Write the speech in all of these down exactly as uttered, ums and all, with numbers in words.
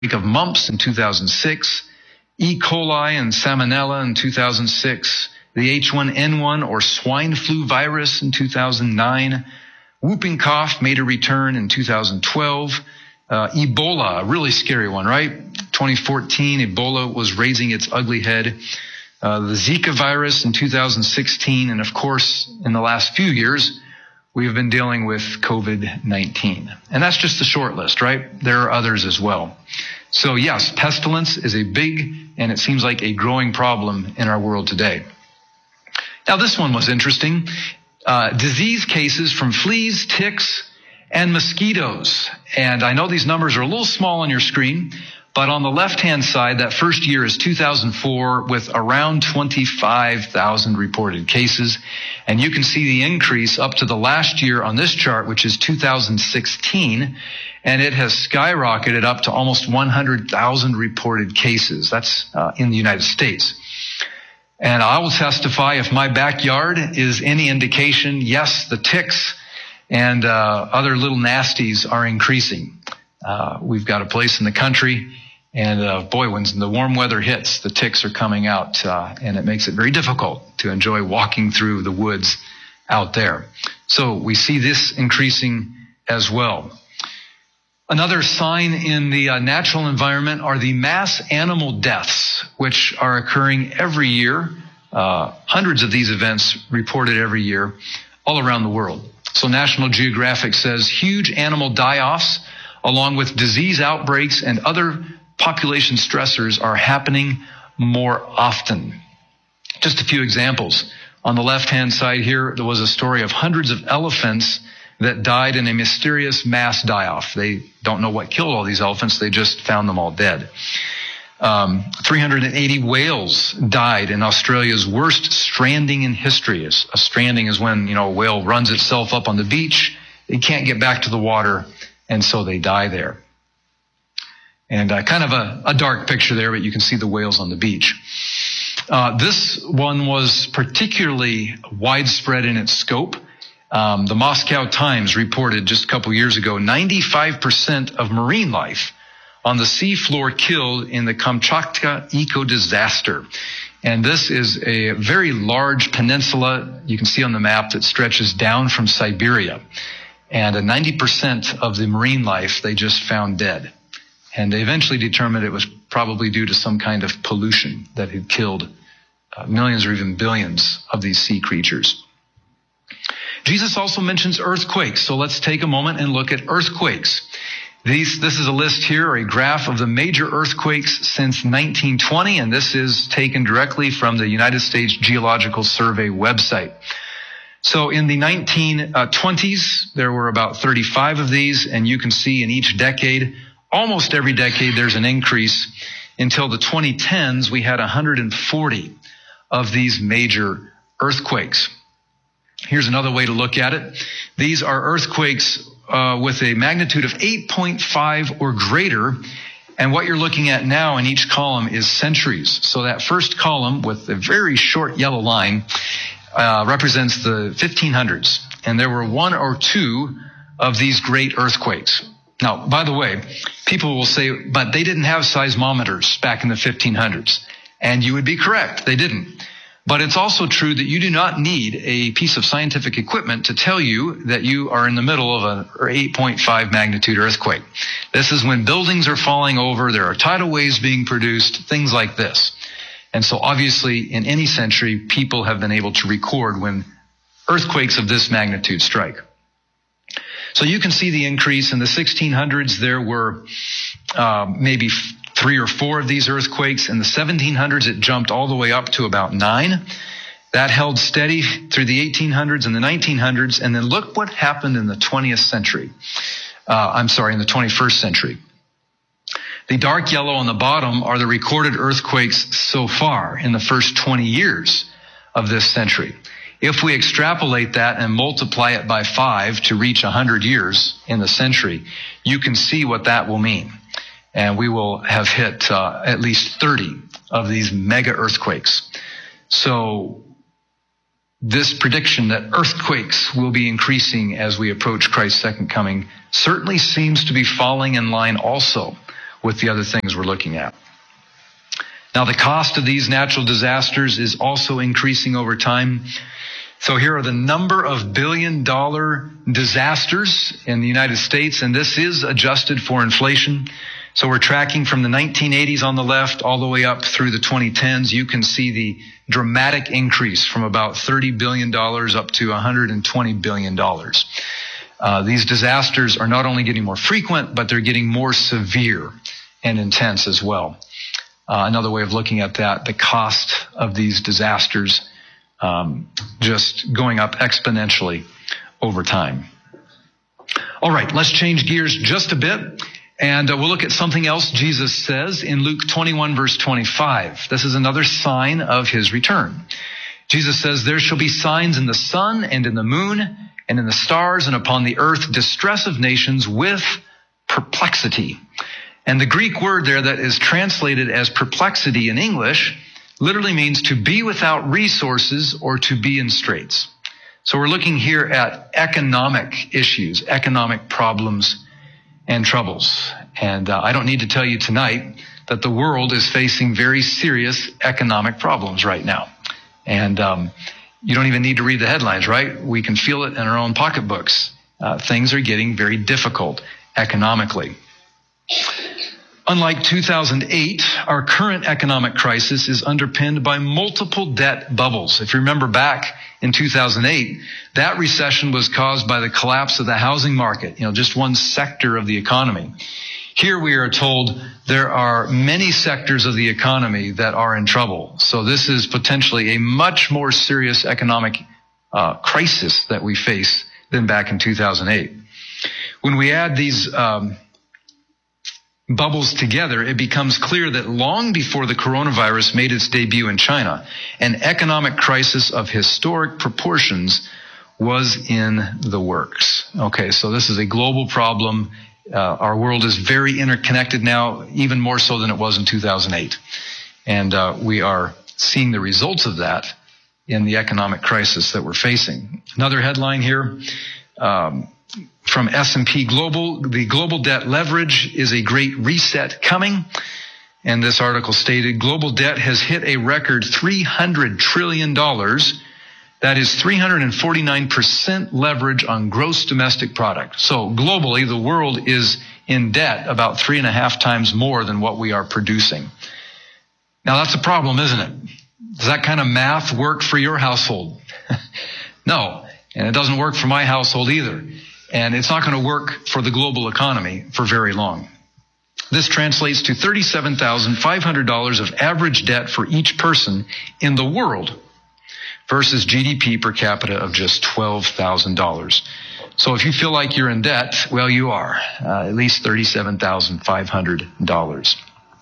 of mumps in two thousand six, E. coli and salmonella in two thousand six, the H one N one or swine flu virus in two thousand nine, whooping cough made a return in two thousand twelve, uh, Ebola, a really scary one, right? twenty fourteen, Ebola was raising its ugly head. Uh, the Zika virus in two thousand sixteen, and of course, in the last few years, we have been dealing with COVID nineteen. And that's just the short list, right? There are others as well. So yes, pestilence is a big, and it seems like a growing problem in our world today. Now this one was interesting. Uh, disease cases from fleas, ticks, and mosquitoes. And I know these numbers are a little small on your screen, but on the left-hand side, that first year is two thousand four with around twenty-five thousand reported cases. And you can see the increase up to the last year on this chart, which is two thousand sixteen. And it has skyrocketed up to almost one hundred thousand reported cases. That's uh, in the United States. And I will testify, if my backyard is any indication, yes, the ticks and uh, other little nasties are increasing. Uh, we've got a place in the country, and uh, boy, when the warm weather hits, the ticks are coming out, uh, and it makes it very difficult to enjoy walking through the woods out there. So we see this increasing as well. Another sign in the uh, natural environment are the mass animal deaths, which are occurring every year. Uh, hundreds of these events reported every year all around the world. So National Geographic says huge animal die-offs, along with disease outbreaks and other population stressors, are happening more often. Just a few examples. On the left-hand side here, there was a story of hundreds of elephants that died in a mysterious mass die-off. They don't know what killed all these elephants. They just found them all dead. Um, three hundred eighty whales died in Australia's worst stranding in history. A stranding is when, you know, a whale runs itself up on the beach. They can't get back to the water, and so they die there. And uh, kind of a, a dark picture there, but you can see the whales on the beach. Uh, this one was particularly widespread in its scope. Um, the Moscow Times reported just a couple years ago, ninety-five percent of marine life on the seafloor killed in the Kamchatka eco-disaster. And this is a very large peninsula, you can see on the map, that stretches down from Siberia. And ninety percent of the marine life they just found dead. And they eventually determined it was probably due to some kind of pollution that had killed uh, millions or even billions of these sea creatures. Jesus also mentions earthquakes, so let's take a moment and look at earthquakes. These, this is a list here, or a graph of the major earthquakes since nineteen twenty, and this is taken directly from the United States Geological Survey website. So in the nineteen twenties, there were about thirty-five of these, and you can see in each decade, almost every decade, there's an increase. Until the twenty tens, we had one hundred forty of these major earthquakes. Here's another way to look at it. These are earthquakes uh, with a magnitude of eight point five or greater. And what you're looking at now in each column is centuries. So that first column with a very short yellow line uh, represents the fifteen hundreds. And there were one or two of these great earthquakes. Now, by the way, people will say, but they didn't have seismometers back in the fifteen hundreds. And you would be correct, they didn't. But it's also true that you do not need a piece of scientific equipment to tell you that you are in the middle of an eight point five magnitude earthquake. This is when buildings are falling over, there are tidal waves being produced, things like this. And so obviously in any century, people have been able to record when earthquakes of this magnitude strike. So you can see the increase. In the sixteen hundreds, there were uh, maybe three or four of these earthquakes. In the seventeen hundreds, it jumped all the way up to about nine. That held steady through the eighteen hundreds and the nineteen hundreds. And then look what happened in the twentieth century. Uh, I'm sorry, in the twenty-first century. The dark yellow on the bottom are the recorded earthquakes so far in the first twenty years of this century. If we extrapolate that and multiply it by five to reach one hundred years in the century, you can see what that will mean. And we will have hit uh, at least thirty of these mega earthquakes. So this prediction that earthquakes will be increasing as we approach Christ's second coming certainly seems to be falling in line also with the other things we're looking at. Now, the cost of these natural disasters is also increasing over time. So here are the number of billion dollar disasters in the United States, and this is adjusted for inflation. So we're tracking from the nineteen eighties on the left all the way up through the twenty tens. You can see the dramatic increase from about thirty billion dollars up to one hundred twenty billion dollars. Uh, these disasters are not only getting more frequent, but they're getting more severe and intense as well. Uh, another way of looking at that, the cost of these disasters um, just going up exponentially over time. All right, let's change gears just a bit, and uh, we'll look at something else Jesus says in Luke twenty-one, verse twenty-five. This is another sign of his return. Jesus says, "There shall be signs in the sun and in the moon and in the stars and upon the earth, distress of nations with perplexity." And the Greek word there that is translated as perplexity in English literally means to be without resources or to be in straits. So we're looking here at economic issues, economic problems and troubles. And uh, I don't need to tell you tonight that the world is facing very serious economic problems right now. And um, you don't even need to read the headlines, right? We can feel it in our own pocketbooks. Uh, things are getting very difficult economically. Unlike two thousand eight, our current economic crisis is underpinned by multiple debt bubbles. If you remember back in two thousand eight, that recession was caused by the collapse of the housing market, you know, just one sector of the economy. Here we are told there are many sectors of the economy that are in trouble. So this is potentially a much more serious economic uh, crisis that we face than back in two thousand eight. When we add these um, bubbles together, it becomes clear that long before the coronavirus made its debut in China, an economic crisis of historic proportions was in the works. Okay, so this is a global problem. Uh, our world is very interconnected now, even more so than it was in two thousand eight. And uh, we are seeing the results of that in the economic crisis that we're facing. Another headline here, um, from S and P Global, the global debt leverage is a great reset coming. And this article stated, global debt has hit a record three hundred trillion dollars. That is three hundred forty-nine percent leverage on gross domestic product. So globally, the world is in debt about three and a half times more than what we are producing. Now that's a problem, isn't it? Does that kind of math work for your household? No, and it doesn't work for my household either. And it's not going to work for the global economy for very long. This translates to thirty-seven thousand five hundred dollars of average debt for each person in the world versus G D P per capita of just twelve thousand dollars. So if you feel like you're in debt, well, you are, uh, at least thirty-seven thousand five hundred dollars.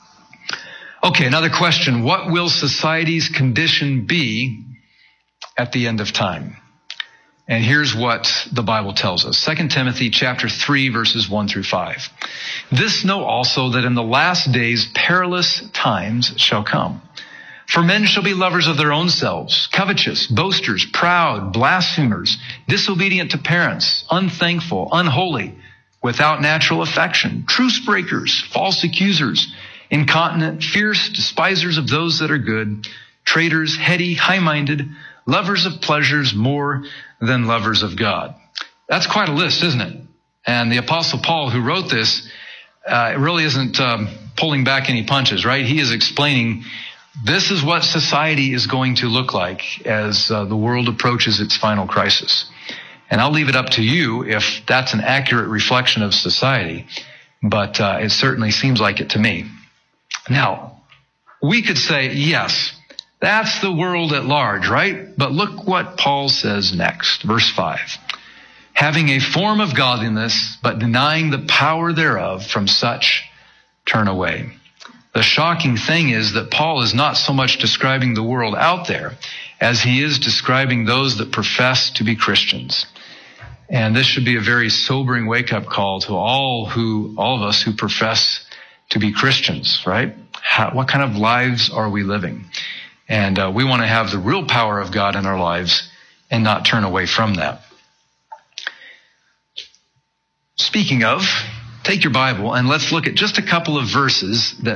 Okay, another question. What will society's condition be at the end of time? And here's what the Bible tells us. Second Timothy chapter three, verses one through five. This know also that in the last days perilous times shall come. For men shall be lovers of their own selves, covetous, boasters, proud, blasphemers, disobedient to parents, unthankful, unholy, without natural affection, truce breakers, false accusers, incontinent, fierce, despisers of those that are good, traitors, heady, high-minded, lovers of pleasures more than lovers of God. That's quite a list, isn't it? And the Apostle Paul, who wrote this, uh, really isn't um, pulling back any punches, right? He is explaining this is what society is going to look like as uh, the world approaches its final crisis. And I'll leave it up to you if that's an accurate reflection of society, but uh, it certainly seems like it to me. Now, we could say, yes, that's the world at large, right? But look what Paul says next, verse five. Having a form of godliness, but denying the power thereof, from such turn away. The shocking thing is that Paul is not so much describing the world out there as he is describing those that profess to be Christians. And this should be a very sobering wake-up call to all who, all of us who profess to be Christians, right? How, what kind of lives are we living? And uh, we want to have the real power of God in our lives and not turn away from that. Speaking of Take your Bible and let's look at just a couple of verses that